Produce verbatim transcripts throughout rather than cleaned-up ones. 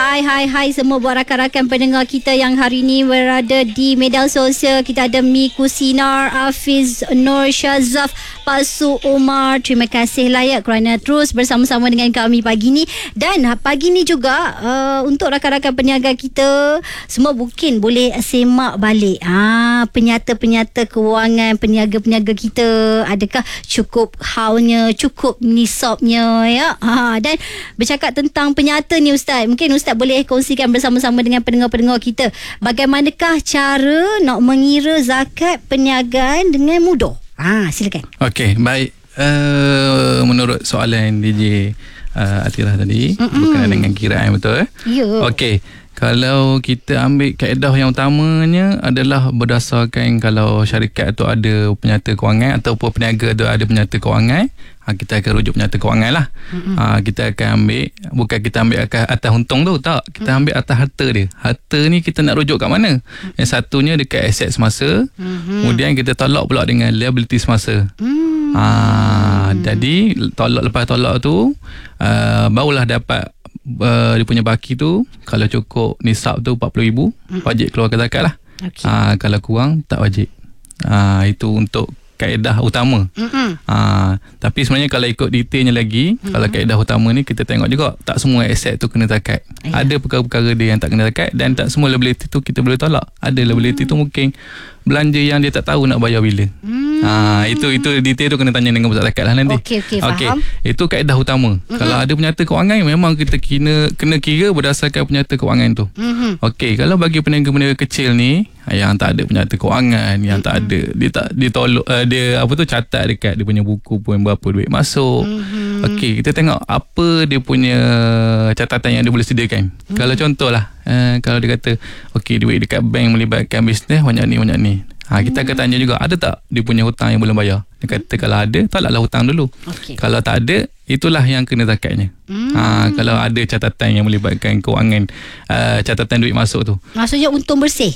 Hai hai hai semua buat rakan-rakan pendengar kita yang hari ini berada di media sosial. Kita ada Miku Sinar, Hafiz, Nur Syazaf, Pasu Umar. Terima kasih layak kerana terus bersama-sama dengan kami pagi ni. Dan pagi ni juga uh, untuk rakan-rakan peniaga kita, semua mungkin boleh semak balik ha, penyata-penyata kewangan peniaga-peniaga kita. Adakah cukup haulnya, cukup nisabnya ya. Ha, dan bercakap tentang penyata ni Ustaz, mungkin Ustaz boleh kongsikan bersama-sama dengan pendengar-pendengar kita, bagaimanakah cara nak mengira zakat perniagaan dengan mudah? Ah, silakan. Okey, baik. Uh, menurut soalan D J uh, Atira tadi, Mm-mm. berkenaan dengan kiraan, betul eh? Ya. Okey. Kalau kita ambil kaedah yang utamanya adalah berdasarkan kalau syarikat tu ada penyata kewangan ataupun peniaga tu ada penyata kewangan, ha, kita akan rujuk penyata kewangan lah. Ha, kita akan ambil, bukan kita ambil atas untung tu, tak. Kita ambil atas harta dia. Harta ni kita nak rujuk kat mana? Yang satunya dekat aset semasa, kemudian kita tolak pula dengan liability semasa. Ha, jadi tolak lepas tolak tu uh, barulah dapat Uh, dia punya baki tu. Kalau cukup nisab tu empat puluh ribu, wajib keluarkan zakat lah. Okay. Uh, kalau kurang tak wajib. uh, Itu untuk kaedah utama. uh, Tapi sebenarnya kalau ikut detailnya lagi, Mm-mm. kalau kaedah utama ni kita tengok juga tak semua aset tu kena zakat. yeah. Ada perkara-perkara dia yang tak kena zakat, dan tak semua liability tu kita boleh tolak. Ada liability mm. tu mungkin belanja yang dia tak tahu nak bayar bila. mm. Ha, itu itu detail tu kena tanya dengan pusat zakat lah nanti. Okey, okey, okay. faham. Itu kaedah utama. Mm-hmm. Kalau ada penyata kewangan, memang kita kena kena kira berdasarkan penyata kewangan tu. Mm-hmm. Okey, kalau bagi peniaga-peniaga kecil ni yang tak ada penyata kewangan, yang mm-hmm. tak ada, dia tak dia tolak uh, dia apa tu catat dekat dia punya buku pun berapa duit masuk. Mm-hmm. Okey, kita tengok apa dia punya catatan yang dia boleh sediakan. Mm-hmm. Kalau contohlah, uh, kalau dia kata okey, duit dekat bank melibatkan bisnes banyak ni banyak ni. Ha, kita akan tanya juga, ada tak dia punya hutang yang belum bayar? Dia kata kalau ada, tolaklah hutang dulu. Okay. Kalau tak ada, itulah yang kena zakatnya. Hmm. Ha, kalau ada catatan yang melibatkan kewangan, uh, catatan duit masuk tu. Maksudnya untung bersih?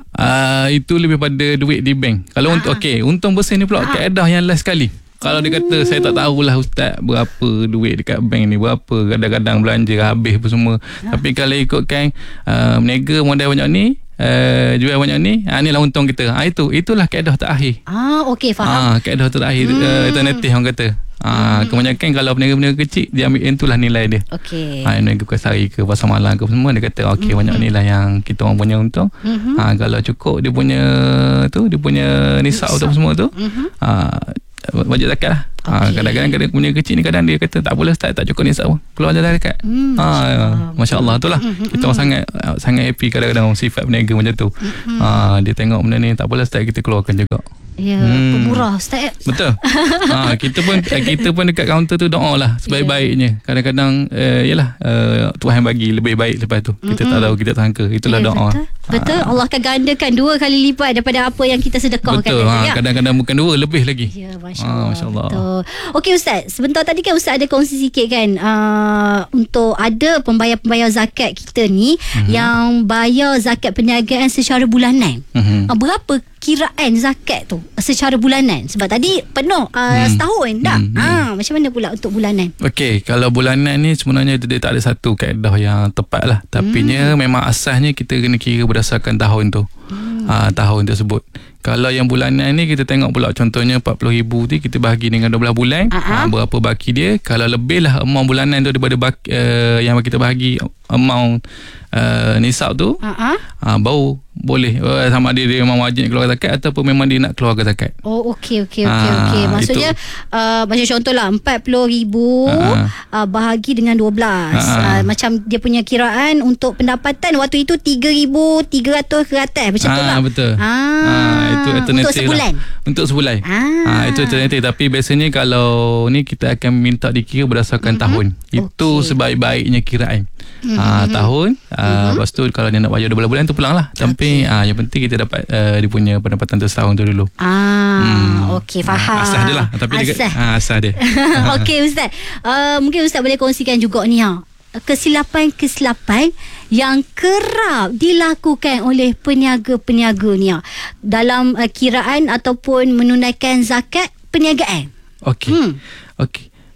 Uh, itu lebih pada duit di bank. Kalau untuk, okey, untung bersih ni pula kaedah yang last sekali. Kalau dia kata, saya tak tahulah Ustaz berapa duit dekat bank ni, berapa, kadang-kadang belanja habis apa semua. Ha. Tapi kalau ikutkan uh, meniaga modal banyak ni, Uh, jual banyak ni, ha, inilah untung kita. Ha, itu itulah kaedah terakhir. Ah, okey, faham. Ha, kaedah terakhir, hmm. uh, alternatif orang kata. Ha, hmm. Kebanyakan kalau peniaga-peniaga kecil, dia ambil itulah nilai dia. Okey. Ha, peniaga Kasari ke Pasar Malang ke semua, dia kata okey, hmm. banyak nilai yang kita orang punya untung. Hmm. Ha, kalau cukup dia punya tu, dia punya nisab tu semua tu, hmm. ha, wajib zakat lah. Okay. Ha, kadang-kadang kadang punya kecil ni kadang dia kata tak boleh Ustaz, tak cukup nisab pun, keluar je zakat. Hmm, ha, Masya-Allah, itulah. Hmm, kita orang hmm. sangat sangat happy kadang-kadang sifat peniaga macam tu. Hmm. Ha, dia tengok benda ni tak boleh Ustaz, kita keluarkan juga. Ya, hmm. pemurah Ustaz. Betul. ha, kita pun kita pun dekat kaunter tu doa lah sebaik-baiknya. Kadang-kadang uh, yalah uh, Tuhan bagi lebih baik lepas tu. Kita mm-hmm. tak tahu, kita tak sangka. Itulah ya, doa. Betul. Ha. Betul. Allah akan gandakan dua kali lipat daripada apa yang kita sedekahkan. Betul. Ha, ya? Kadang-kadang bukan dua, lebih lagi. Ya, Masya-Allah. Ha, Masya-Allah. Betul. Okey Ustaz, sebentar tadi kan Ustaz ada kongsi sikit kan, uh, untuk ada pembayar-pembayar zakat kita ni mm-hmm. yang bayar zakat perniagaan secara bulanan. Mm-hmm. Uh, berapa kiraan zakat tu secara bulanan? Sebab tadi penuh uh, hmm. setahun dah. Hmm. Ha, macam mana pula untuk bulanan? Okey, kalau bulanan ni sebenarnya dia tak ada satu kaedah yang tepat lah. Tapinya hmm. memang asasnya kita kena kira berdasarkan tahun tu. Hmm. Ha, tahun tersebut. Kalau yang bulanan ni kita tengok pula, contohnya empat puluh ribu tu kita bahagi dengan dua belas bulan. Ha, berapa baki dia? Kalau lebih lah amount bulanan tu daripada baki, uh, yang kita bahagi amount uh, nisab tu, uh-huh. uh, baru boleh uh, sama ada dia memang wajib keluar zakat ataupun memang dia nak keluar zakat. Oh, okey okey okey uh, okey. Maksudnya uh, macam contohlah empat puluh ribu uh-huh. uh, bahagi dengan dua belas. Uh-huh. Uh, macam dia punya kiraan untuk pendapatan waktu itu tiga ribu tiga ratus ke atas macam uh, tu lah. Betul. Ah, uh, itu alternatif untuk sebulan. Lah. Untuk sebulan. Ah. Uh, itu alternatif, tapi biasanya kalau ni kita akan minta dikira berdasarkan mm-hmm. tahun. Itu okay. sebaik-baiknya kiraan. Mm-hmm. Uh, tahun uh, mm-hmm. lepas tu kalau dia nak bayar dua belas bulan tu pulang lah. Tapi okay. uh, yang penting kita dapat uh, dia punya pendapatan tu setahun tu dulu. Ah, hmm. Okey, faham. Uh, asas dia lah. Tapi asas dia, uh, asas dia. Okey Ustaz, uh, mungkin Ustaz boleh kongsikan juga ni ha, kesilapan-kesilapan yang kerap dilakukan oleh peniaga-peniaga ni ha, dalam uh, kiraan ataupun menunaikan zakat perniagaan. Okey. Hmm. Okey.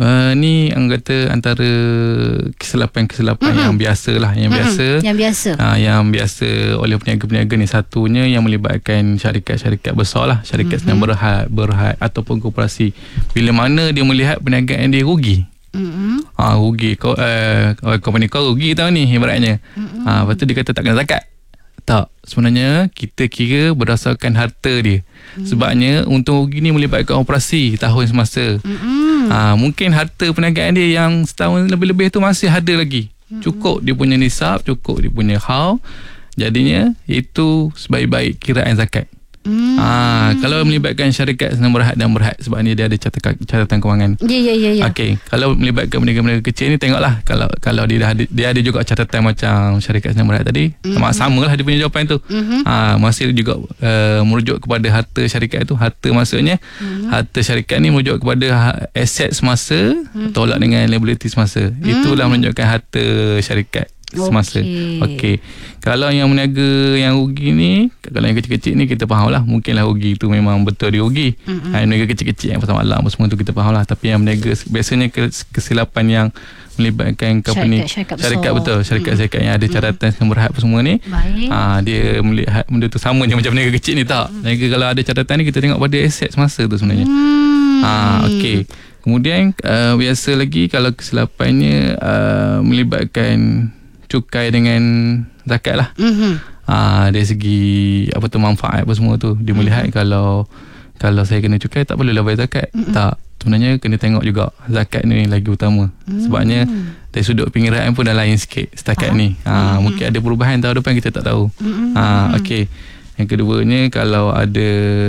Uh, ni orang kata antara kesilapan-kesilapan mm-hmm. yang biasa lah, yang mm-hmm. biasa, yang biasa, uh, yang biasa oleh peniaga-peniaga ni. Satunya yang melibatkan syarikat-syarikat besar lah, syarikat mm-hmm. senam berhad, berhad ataupun koperasi. Bila mana dia melihat perniagaan dia rugi, mm-hmm. uh, rugi kau, uh, company kau rugi tau ni ibaratnya, mm-hmm. uh, lepas tu dia kata tak kena zakat. Tak, sebenarnya kita kira berdasarkan harta dia. Mm-hmm. Sebabnya untung rugi ni melibatkan operasi tahun semasa. Mm-hmm. Ha, mungkin harta perniagaan dia yang setahun lebih-lebih tu masih ada lagi. Cukup dia punya nisab, cukup dia punya haul. Jadinya itu sebaik-baik kiraan zakat. Hmm. Ha, kalau melibatkan syarikat senam berhad dan berhad, sebab ni dia ada catatan, catatan kewangan. Ya ya ya ya. Okey, kalau melibatkan peniaga-peniaga kecil ni, tengoklah kalau kalau dia dah ada, dia ada juga catatan macam syarikat senam berhad tadi. Mm-hmm. Samalah dia punya jawapan tu. Mm-hmm. Ha, masih juga uh, merujuk kepada harta syarikat tu. Harta maksudnya mm-hmm. harta syarikat ni merujuk kepada aset semasa mm-hmm. tolak dengan liability semasa. Mm-hmm. Itulah menunjukkan harta syarikat semasa. Okey. Okay. Kalau yang meniaga yang rugi ni, kalau yang kecil-kecil ni kita faham lah, mungkinlah rugi tu memang betul dia rugi. Mm-hmm. Ha, meniaga kecil-kecil yang pasal malam apa semua tu kita faham lah. Tapi yang meniaga biasanya kesilapan yang melibatkan company, syarikat, syarikat, syarikat betul, syarikat-syarikat mm-hmm. yang ada catatan senam berhad apa semua ni. Ha, dia melihat benda tu sama je macam meniaga kecil ni tak. Meniaga kalau ada catatan ni, kita tengok pada aset semasa tu sebenarnya. Mm. Ha, okey. Kemudian uh, biasa lagi kalau kesilapannya uh, melibatkan cukai dengan zakat lah. Mm-hmm. Ah, dari segi apa tu manfaat apa semua tu, dia melihat mm-hmm. kalau kalau saya kena cukai tak perlulah bayar zakat. Mm-hmm. Tak, sebenarnya kena tengok juga zakat ni lagi utama. Mm-hmm. Sebabnya dari sudut pengiraan pun dah lain sikit setakat ah. ni. Ah, mm-hmm. mungkin ada perubahan tahun depan kita tak tahu. Mm-hmm. Ah, okey. Yang keduanya kalau ada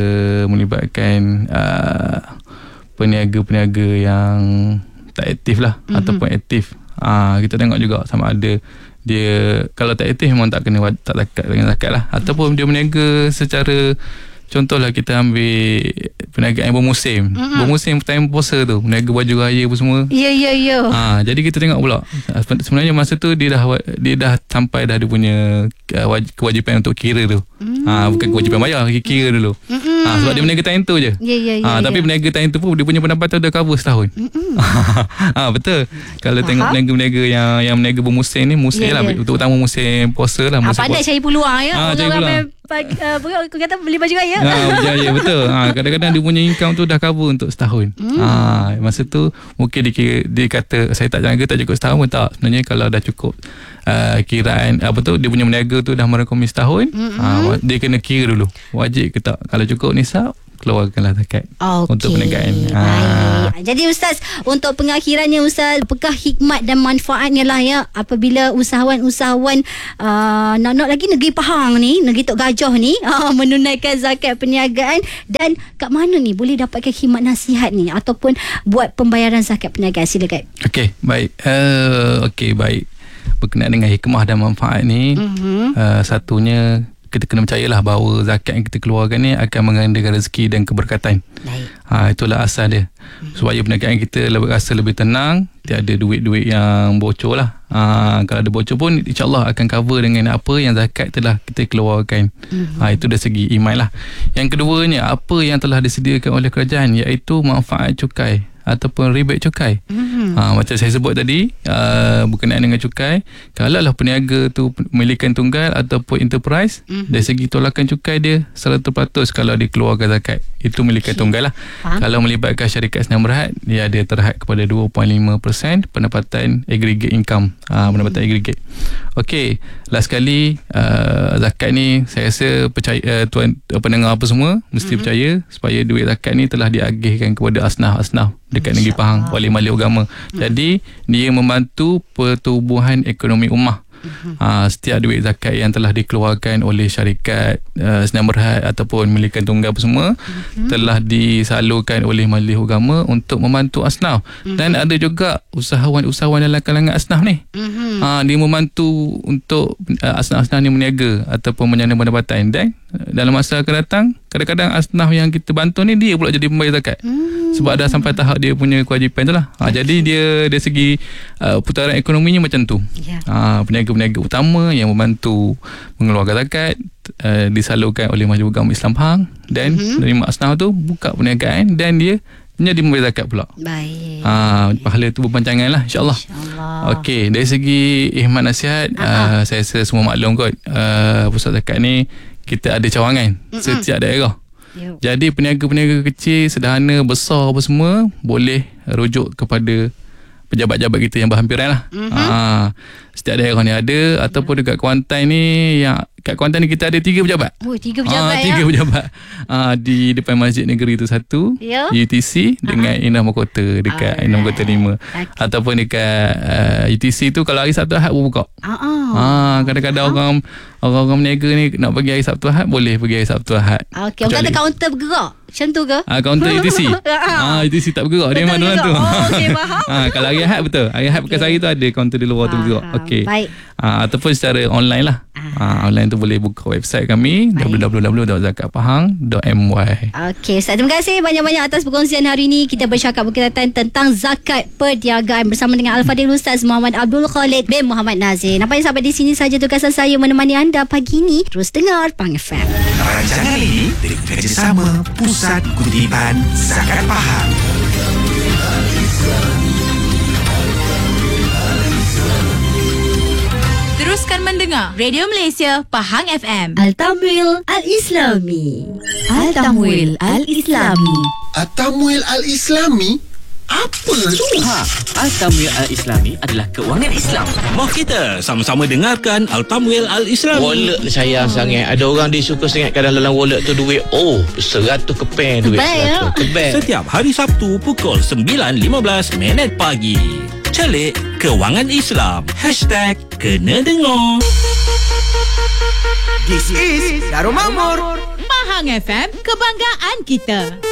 melibatkan uh, peniaga-peniaga yang tak aktif lah, mm-hmm. ataupun aktif. Ah, kita tengok juga sama ada dia kalau tak aktif memang tak kena tak zakat dengan zakat lah, ataupun dia berniaga secara, contohlah kita ambil perniagaan yang bermusim. Mm-hmm. Bermusim time puasa tu, berniaga baju raya apa semua. Ya ya ya. Ha, jadi kita tengok pula sebenarnya masa tu dia dah dia dah sampai dah dia punya kewajipan untuk kira tu. Mm. Ha, bukan kewajipan bayar, kira dulu. Mm-hmm. Ha, sebab dia berniaga time tu je. Ya ya ya. Ha, tapi ya. Berniaga time tu pun dia punya pendapatan dah cover setahun. Mm-hmm. Ha, betul. Kalau Faham? Tengok berniaga-berniaga yang yang berniaga bermusim ni, musim ya, lah ya. Terutama musim puasa lah. Ha, pandai cari peluang ya. Ha, cari peluang. Pagi, uh, kau kata beli baju raya. Ha, baju raya betul. Ha, kadang-kadang dia punya income tu dah cover untuk setahun. Hmm. Ha, masa tu mungkin dia, dia kata saya tak jaga tak cukup setahun pun tak. Sebenarnya kalau dah cukup uh, kiraan apa tu, dia punya meniaga tu dah merangkumi setahun, hmm. ha, dia kena kira dulu wajib ke tak. Kalau cukup nisab, keluarkanlah zakat okay. untuk perniagaan. Ha. Jadi Ustaz, untuk pengakhirannya Ustaz, apakah hikmat dan manfaatnya lah ya apabila usahawan-usahawan uh, nak-nak lagi negeri Pahang ni, negeri Tok Gajah ni uh, menunaikan zakat perniagaan, dan kat mana ni boleh dapatkan khidmat nasihat ni ataupun buat pembayaran zakat perniagaan? Silakan. Okey, baik. Uh, Okey, baik. Berkenaan dengan hikmah dan manfaat ni, uh-huh. uh, satunya kita kena percayalah bahawa zakat yang kita keluarkan ni akan menggandakan rezeki dan keberkatan. Baik. Ha, itulah asal dia. Hmm. Supaya perniagaan kita lebih rasa lebih tenang, tiada duit-duit yang bocor lah. Ha, kalau ada bocor pun insyaAllah akan cover dengan apa yang zakat telah kita keluarkan. Hmm. Ha, itu dari segi iman lah. Yang keduanya, apa yang telah disediakan oleh kerajaan, iaitu manfaat cukai ataupun rebate cukai. Mm-hmm. Ha, macam saya sebut tadi, uh, berkenaan dengan cukai, kalau lah peniaga tu milikan tunggal ataupun enterprise, mm-hmm. dari segi tolakan cukai dia seratus peratus kalau dikeluarkan zakat. Itu milikan okay. tunggal lah. Ha? Kalau melibatkan syarikat senam berhad, dia ada terhad kepada dua perpuluhan lima peratus pendapatan aggregate income. Ha, pendapatan mm-hmm. aggregate. Okey, last sekali, uh, zakat ni saya rasa percaya, uh, tuan uh, pendengar apa semua mesti mm-hmm. percaya supaya duit zakat ni telah diagihkan kepada asnaf-asnaf dekat negeri Pahang oleh Majlis Agama. Hmm. Jadi dia membantu pertubuhan ekonomi ummah. Hmm. Ha, setiap duit zakat yang telah dikeluarkan oleh syarikat uh, senam berhad ataupun milikan tunggal apa semua, hmm. telah disalurkan oleh Majlis Agama untuk membantu asnaf. Hmm. Dan ada juga usahawan-usahawan dalam kalangan asnaf ni. Hmm. Ha, dia membantu untuk uh, asnaf-asnaf ni meniaga ataupun menyana pendapatan. Dan dalam masa akan datang, kadang-kadang asnaf yang kita bantu ni dia pula jadi pembayar zakat. Hmm. Sebab dah sampai tahap dia punya kewajipan tu lah. Ha, okay. Jadi dia dari segi uh, putaran ekonominya macam tu. Yeah. Ha, peniaga-peniaga utama yang membantu mengeluarkan zakat uh, disalurkan oleh Majlis Agama Islam Pahang, dan mm-hmm. menerima asnaf tu buka perniagaan dan dia menjadi membayar zakat pula. Baik. Ah, pahala tu berpanjangan lah, insyaAllah. InsyaAllah. Okey, dari segi ihmat nasihat, uh, saya rasa semua maklum kot, uh, pusat zakat ni kita ada cawangan Mm-mm. setiap daerah. Yuk. Jadi peniaga-peniaga kecil, sederhana, besar apa semua boleh rujuk kepada pejabat-pejabat kita yang berhampiran lah. Mm-hmm. Ha, setiap daerah ni ada, ataupun dekat Kuantan ni, yang kat Kuantan ni kita ada tiga pejabat. Oh, tiga pejabat ha, Tiga ya? pejabat. Ha, di depan Masjid Negeri tu satu, ya? U T C dengan uh-huh. Indah Mahkota dekat Alright. Indah Mahkota lima. Okay. Ataupun dekat uh, U T C tu kalau hari Sabtu Ahad pun buka. Uh-huh. Ha, kadang-kadang uh-huh. orang orang-orang meniaga ni nak pergi hari Sabtu Ahad, boleh pergi hari Sabtu Ahad. Okey, orang kata kaunter bergerak. Macam tu ke? Ah, kaunter U T C. Ah, U T C tak bergerak. Dia mana tu. Oh, okey, faham. Ah, kalau hari Ahad betul. Hari Ahad okay. Pekan Sari tu ada kaunter di luar tu bergerak. Okey. Baik. Ah, ataupun secara online lah. Ah, online tu boleh buka website kami w w w dot zakat pahang dot m y. Okey, Ustaz, terima kasih banyak-banyak atas perkongsian hari ini. Kita bercakap berkaitan tentang zakat perniagaan bersama dengan Al-Fadhil Ustaz Muhammad Abdul Khalid bin Muhammad Nazir. Nampaknya sampai di sini saja tugasan saya menemani anda pagi ini. Terus dengar Pahang F M. Rancangan ini bekerjasama Pusat Kutipan Zakat Pahang. Teruskan mendengar Radio Malaysia Pahang F M. Al-Tamwil Al-Islami. Al-Tamwil Al-Islami. Al-Tamwil Al-Islami? Apa tu? Ha, Al-Tamwil Al-Islami adalah keuangan Islam. Mari kita sama-sama dengarkan Al-Tamwil Al-Islami. Wallet ni sayang sangat. Ada orang dia suka sangat kadang dalam wallet tu duit. Oh, seratus keping duit. Seratus keping. Setiap hari Sabtu pukul sembilan lima belas minit pagi. Celik Kewangan Islam. Hashtag Kena Dengar. This is Darul Makmur. Pahang F M, kebanggaan kita.